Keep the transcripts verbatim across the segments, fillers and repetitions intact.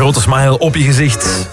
grote smile op je gezicht.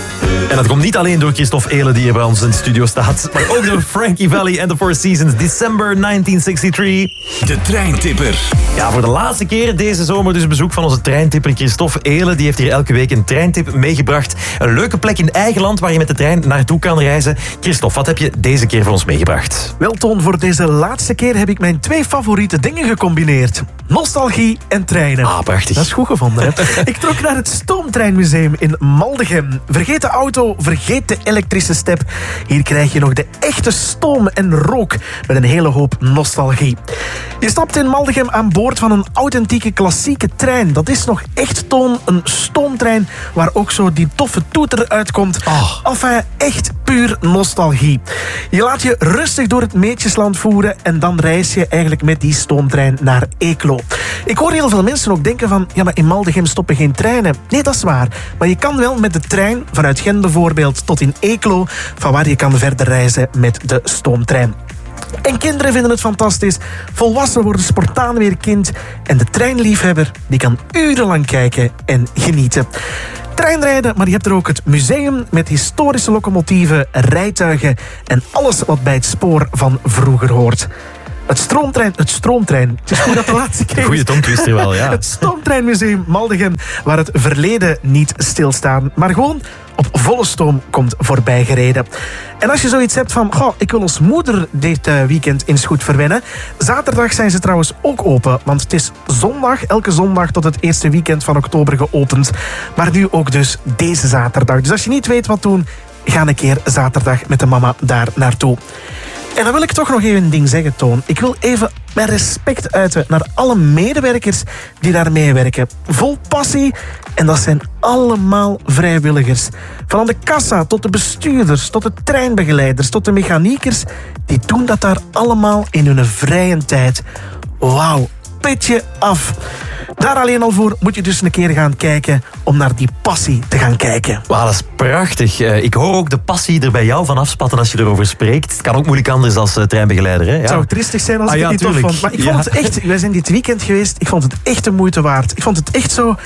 En dat komt niet alleen door Christophe Ehlen, die hier bij ons in de studio staat, maar ook door Frankie Valli en The Four Seasons, December negentien zesendertig. De Treintipper. Ja, voor de laatste keer deze zomer dus bezoek van onze treintipper Christophe Ehlen. Die heeft hier elke week een treintip meegebracht. Een leuke plek in eigen land waar je met de trein naartoe kan reizen. Christophe, wat heb je deze keer voor ons meegebracht? Wel, Toon, voor deze laatste keer heb ik mijn twee favoriete dingen gecombineerd. Nostalgie en treinen. Ah, prachtig. Dat is goed gevonden, hè? Ik trok naar het Stoomtreinmuseum in Maldegem. Vergeet de auto, vergeet de elektrische step. Hier krijg je nog de echte stoom en rook met een hele hoop nostalgie. Je stapt in Maldegem aan boord van een authentieke klassieke trein. Dat is nog echt, Toon, een stoomtrein waar ook zo die toffe toeter uitkomt. Oh. Enfin, echt puur nostalgie. Je laat je rustig door het Meetjesland voeren en dan reis je eigenlijk met die stoomtrein naar Eeklo. Ik hoor heel veel mensen ook denken van, ja, maar in Maldegem stoppen geen treinen. Nee, dat is waar. Maar je kan wel met de trein vanuit Gent bijvoorbeeld tot in Eeklo, van waar je kan verder reizen met de stoomtrein. En kinderen vinden het fantastisch. Volwassenen worden spontaan weer kind. En de treinliefhebber die kan urenlang kijken en genieten. Treinrijden, maar je hebt er ook het museum met historische locomotieven, rijtuigen en alles wat bij het spoor van vroeger hoort. Het stroomtrein, het stroomtrein. Het is goed dat de laatste keer. Goeie tongtwister wel, ja. Het Stoomtreinmuseum Maldegem, waar het verleden niet stilstaat, maar gewoon op volle stoom komt voorbij gereden. En als je zoiets hebt van, goh, ik wil ons moeder dit uh, weekend eens goed verwennen. Zaterdag zijn ze trouwens ook open, want het is zondag, elke zondag tot het eerste weekend van oktober geopend. Maar nu ook dus deze zaterdag. Dus als je niet weet wat doen, ga een keer zaterdag met de mama daar naartoe. En dan wil ik toch nog even een ding zeggen, Toon. Ik wil even mijn respect uiten naar alle medewerkers die daar meewerken. Vol passie. En dat zijn allemaal vrijwilligers. Van aan de kassa tot de bestuurders, tot de treinbegeleiders, tot de mechaniekers. Die doen dat daar allemaal in hun vrije tijd. Wauw, petje af. Daar alleen al voor moet je dus een keer gaan kijken om naar die passie te gaan kijken. Wauw, dat is prachtig. Uh, ik hoor ook de passie er bij jou van afspatten als je erover spreekt. Het kan ook moeilijk anders als uh, treinbegeleider. Hè? Ja. Het zou triestig zijn als ah, ik ja, het niet tuurlijk. tof vond. Maar ik ja. vond het echt... Wij zijn dit weekend geweest. Ik vond het echt de moeite waard. Ik vond het echt zo...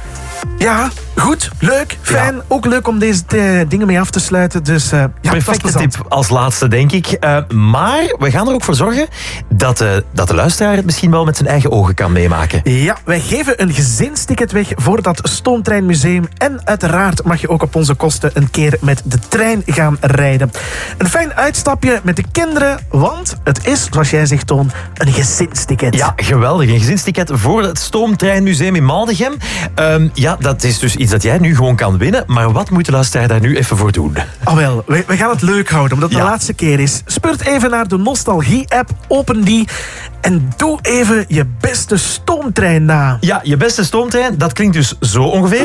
Ja, goed, leuk, fijn. Ja. Ook leuk om deze uh, dingen mee af te sluiten. Dus, uh, ja, perfecte tip als laatste, denk ik. Uh, maar we gaan er ook voor zorgen dat, uh, dat de luisteraar het misschien wel met zijn eigen ogen kan meemaken. Ja, wij geven een gezinsticket weg voor dat Stoomtreinmuseum. En uiteraard mag je ook op onze kosten een keer met de trein gaan rijden. Een fijn uitstapje met de kinderen, want het is, zoals jij zegt, Toon, een gezinsticket. Ja, geweldig. Een gezinsticket voor het Stoomtreinmuseum in Maldegem. Um, ja, dat is dus iets dat jij nu gewoon kan winnen. Maar wat moet de luisteraar daar nu even voor doen? Oh wel, we, we gaan het leuk houden, omdat het ja. de laatste keer is. Speurt even naar de Nostalgie-app, open die en doe even je beste stoomtrein na. Ja, je beste stoomtrein, dat klinkt dus zo ongeveer.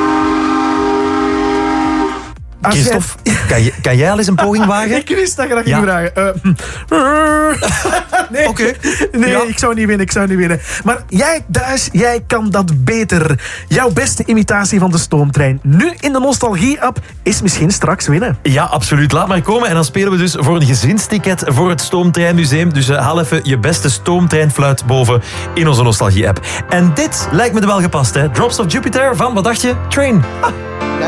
Christophe, jij... kan, je, kan jij al eens een poging wagen? Ik wist dat je dat ging ja. vragen. Uh, nee, okay. nee ja. ik zou niet winnen, ik zou niet winnen. Maar jij thuis, jij kan dat beter. Jouw beste imitatie van de stoomtrein. Nu in de Nostalgie-app is misschien straks winnen. Ja, absoluut. Laat maar komen. En dan spelen we dus voor een gezinsticket voor het Stoomtreinmuseum. Dus uh, haal even je beste stoomtreinfluit boven in onze Nostalgie-app. En dit lijkt me er wel gepast, hè? Drops of Jupiter van, wat dacht je? Train. Ah.